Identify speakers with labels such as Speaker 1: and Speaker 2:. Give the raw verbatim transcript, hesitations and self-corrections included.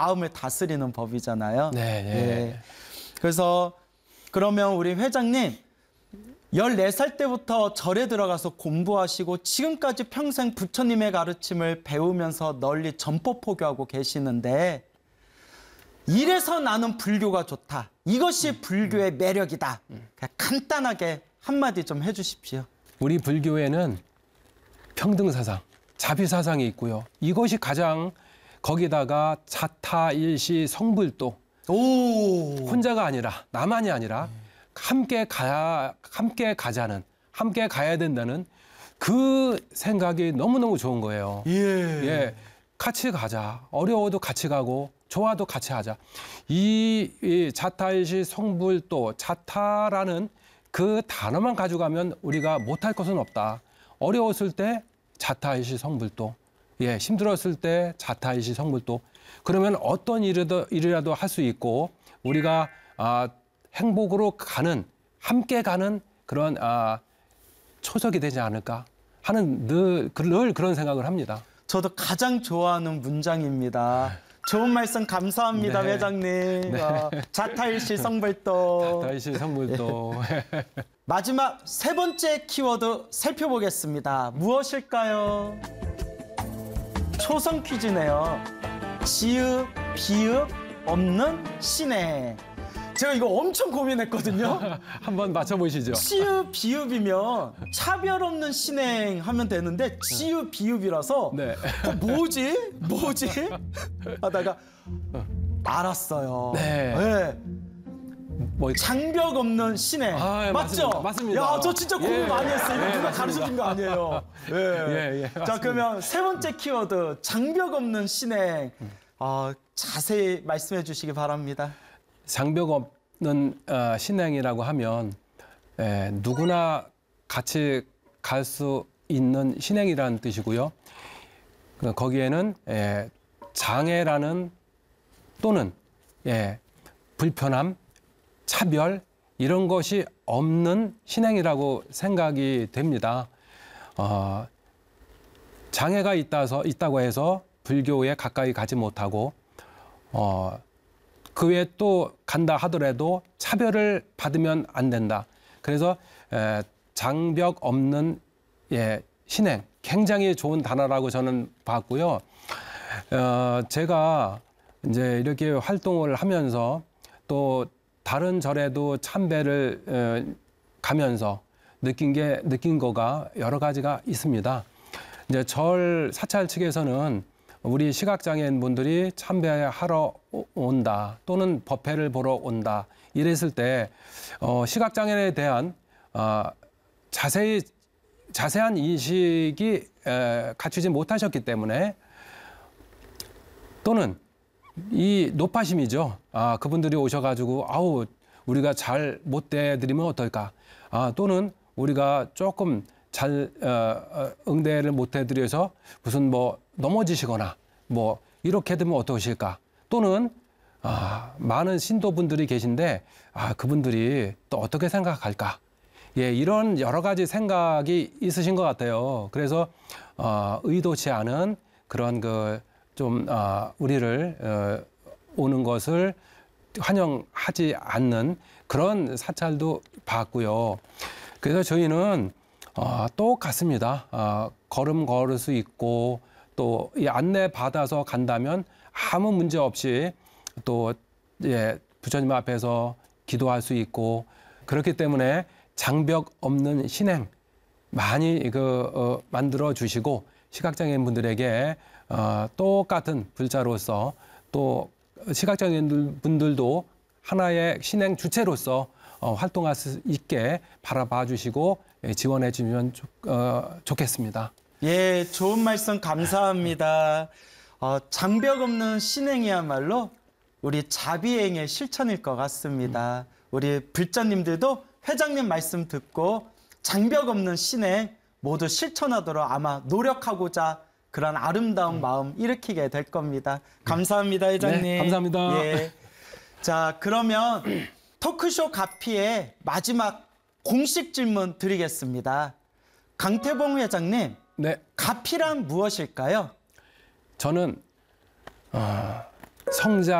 Speaker 1: 마음을 다스리는 법이잖아요.
Speaker 2: 네, 네.
Speaker 1: 예. 그래서 그러면 우리 회장님 열네 살 때부터 절에 들어가서 공부하시고 지금까지 평생 부처님의 가르침을 배우면서 널리 전포포교하고 계시는데 이래서 나는 불교가 좋다. 이것이 불교의 매력이다. 그냥 간단하게 한마디 좀 해주십시오.
Speaker 2: 우리 불교에는 평등사상, 자비사상이 있고요. 이것이 가장 거기다가 자타일시 성불도
Speaker 1: 오.
Speaker 2: 혼자가 아니라 나만이 아니라 함께 가야 함께 가자는 함께 가야 된다는 그 생각이 너무너무 좋은 거예요.
Speaker 1: 예.
Speaker 2: 예. 같이 가자. 어려워도 같이 가고 좋아도 같이 하자. 이, 이 자타일시 성불도 자타라는 그 단어만 가져가면 우리가 못할 것은 없다. 어려웠을 때 자타일시 성불도. 예, 힘들었을 때 자타일시 성불도. 그러면 어떤 일이라도, 일이라도 할 수 있고 우리가 아, 행복으로 가는 함께 가는 그런 아, 초석이 되지 않을까 하는 늘, 늘 그런 생각을 합니다.
Speaker 1: 저도 가장 좋아하는 문장입니다. 좋은 말씀 감사합니다,
Speaker 2: 네.
Speaker 1: 회장님.
Speaker 2: 네.
Speaker 1: 어, 자타일시 성불도.
Speaker 2: 자타일시 성불도.
Speaker 1: 마지막 세 번째 키워드 살펴보겠습니다. 무엇일까요? 초성 퀴즈네요. 지읒, 비읒 없는 신의. 제가 이거 엄청 고민했거든요.
Speaker 2: 한번 맞춰보시죠.
Speaker 1: 치읒, 비읒이면 차별 없는 신행 하면 되는데 치읒, 비읒이라서
Speaker 2: 네.
Speaker 1: 어, 뭐지? 뭐지? 하다가 알았어요.
Speaker 2: 네.
Speaker 1: 네.
Speaker 2: 뭐
Speaker 1: 장벽 없는 신행.
Speaker 2: 아, 예,
Speaker 1: 맞죠?
Speaker 2: 맞습니다. 맞습니다.
Speaker 1: 야, 저 진짜 고민
Speaker 2: 예.
Speaker 1: 많이 했어요. 이거
Speaker 2: 예,
Speaker 1: 누가
Speaker 2: 맞습니다.
Speaker 1: 가르쳐준 거 아니에요. 예.
Speaker 2: 예, 예,
Speaker 1: 자,
Speaker 2: 맞습니다.
Speaker 1: 그러면 세 번째 키워드 장벽 없는 신행. 어, 자세히 말씀해 주시기 바랍니다.
Speaker 2: 장벽 없는 어, 신행이라고 하면 에, 누구나 같이 갈 수 있는 신행이라는 뜻이고요. 그, 거기에는 에, 장애라는 또는 예, 불편함, 차별 이런 것이 없는 신행이라고 생각이 됩니다. 어, 장애가 있다서, 있다고 해서 불교에 가까이 가지 못하고 어, 그 외에 또 간다 하더라도 차별을 받으면 안 된다. 그래서 에, 장벽 없는 예, 신행 굉장히 좋은 단어라고 저는 봤고요. 어, 제가 이제 이렇게 활동을 하면서 또 다른 절에도 참배를 에, 가면서 느낀 게 느낀 거가 여러 가지가 있습니다. 이제 절 사찰 측에서는 우리 시각장애인 분들이 참배하러 온다 또는 법회를 보러 온다 이랬을 때 어, 시각장애인에 대한 어, 자세히 자세한 인식이 에, 갖추지 못하셨기 때문에 또는 이 노파심이죠. 아, 그분들이 오셔가지고 아우 우리가 잘 못 대드리면 어떨까? 아, 또는 우리가 조금 잘 어, 응대를 못 해드려서 무슨 뭐 넘어지시거나 뭐 이렇게 되면 어떠실까? 또는 아, 많은 신도분들이 계신데 아, 그분들이 또 어떻게 생각할까? 예, 이런 여러 가지 생각이 있으신 것 같아요. 그래서 어, 의도치 않은 그런 그 좀 어, 우리를 어, 오는 것을 환영하지 않는 그런 사찰도 봤고요. 그래서 저희는 어, 똑같습니다. 어, 걸음 걸을 수 있고 또 이 안내 받아서 간다면 아무 문제 없이 또 예, 부처님 앞에서 기도할 수 있고 그렇기 때문에 장벽 없는 신행 많이 그 어, 만들어 주시고 시각장애인 분들에게 어, 똑같은 불자로서 또 시각장애인 분들도 하나의 신행 주체로서 어, 활동할 수 있게 바라봐 주시고 예, 지원해 주면 좋, 어, 좋겠습니다.
Speaker 1: 예, 좋은 말씀 감사합니다. 어, 장벽 없는 신행이야말로 우리 자비행의 실천일 것 같습니다. 우리 불자님들도 회장님 말씀 듣고 장벽 없는 신행 모두 실천하도록 아마 노력하고자 그런 아름다운 마음 일으키게 될 겁니다. 감사합니다, 회장님.
Speaker 2: 네, 감사합니다.
Speaker 1: 예. 자, 그러면 토크쇼 가피의 마지막 공식 질문 드리겠습니다. 강태봉 회장님,
Speaker 2: 네,
Speaker 1: 가피란 무엇일까요?
Speaker 2: 저는 어, 성자